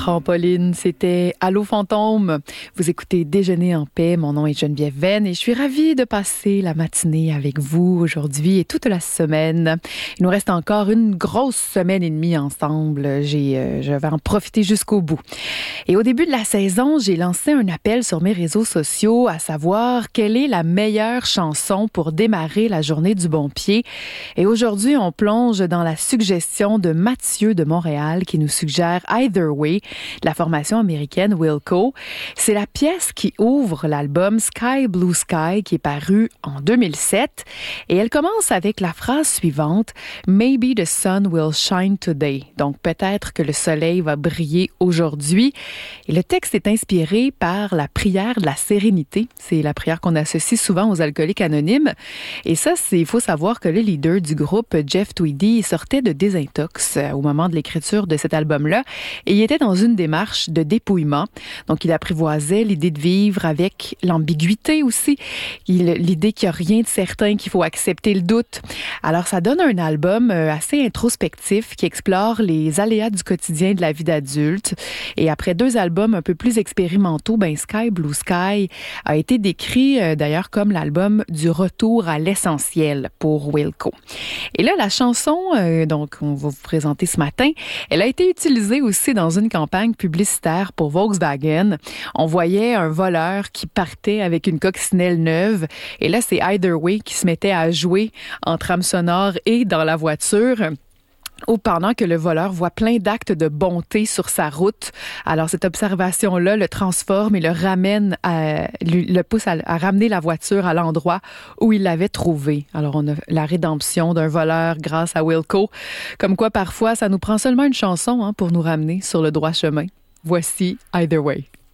trampoline, c'était Allô Fantôme. Vous écoutez Déjeuner en paix, mon nom est Geneviève Venn et je suis ravie de passer la matinée avec vous aujourd'hui et toute la semaine. Il nous reste encore une grosse semaine et demie ensemble. Je vais en profiter jusqu'au bout. Et au début de la saison, j'ai lancé un appel sur mes réseaux sociaux à savoir quelle est la meilleure chanson pour démarrer la journée du bon pied. Et aujourd'hui, on plonge dans la suggestion de Mathieu de Montréal qui nous suggère Either Way de la formation américaine Wilco. C'est la pièce qui ouvre l'album Sky Blue Sky qui est paru en 2007 et elle commence avec la phrase suivante Maybe the sun will shine today. Donc peut-être que le soleil va briller aujourd'hui. Et le texte est inspiré par la prière de la sérénité. C'est la prière qu'on associe souvent aux alcooliques anonymes. Et ça, il faut savoir que le leader du groupe, Jeff Tweedy, sortait de désintox au moment de l'écriture de cet album-là et il était dans une démarche de dépouillement. Donc, il apprivoisait l'idée de vivre avec l'ambiguïté aussi, l'idée qu'il n'y a rien de certain, qu'il faut accepter le doute. Alors, ça donne un album assez introspectif qui explore les aléas du quotidien de la vie d'adulte. Et après 2 albums un peu plus expérimentaux, Sky Blue Sky a été décrit d'ailleurs comme l'album du retour à l'essentiel pour Wilco. Et là, la chanson donc on va vous présenter ce matin, elle a été utilisée aussi dans une campagne publicitaire pour Volkswagen. On voyait un voleur qui partait avec une coccinelle neuve. Et là, c'est Either Way qui se mettait à jouer en trame sonore et dans la voiture. Ou pendant que le voleur voit plein d'actes de bonté sur sa route. Alors, cette observation-là le transforme et le ramène le pousse à ramener la voiture à l'endroit où il l'avait trouvée. Alors, on a la rédemption d'un voleur grâce à Wilco. Comme quoi, parfois, ça nous prend seulement une chanson pour nous ramener sur le droit chemin. Voici Either Way.